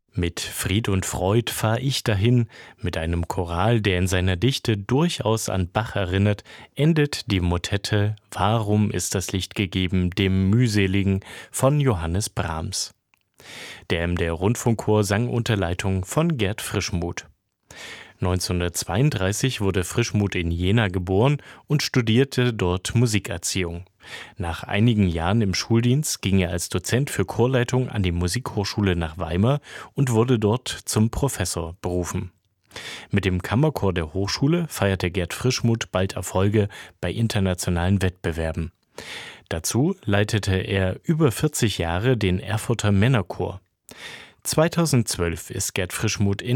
Mit Fried und Freud fahr ich dahin, mit einem Choral, der in seiner Dichte durchaus an Bach erinnert, endet die Motette Warum ist das Licht gegeben, dem Mühseligen von Johannes Brahms. Der MDR Rundfunkchor sang unter Leitung von Gerd Frischmuth. 1932 wurde Frischmuth in Jena geboren und studierte dort Musikerziehung. Nach einigen Jahren im Schuldienst ging er als Dozent für Chorleitung an die Musikhochschule nach Weimar und wurde dort zum Professor berufen. Mit dem Kammerchor der Hochschule feierte Gerd Frischmuth bald Erfolge bei internationalen Wettbewerben. Dazu leitete er über 40 Jahre den Erfurter Männerchor. 2012 ist Gerd Frischmuth in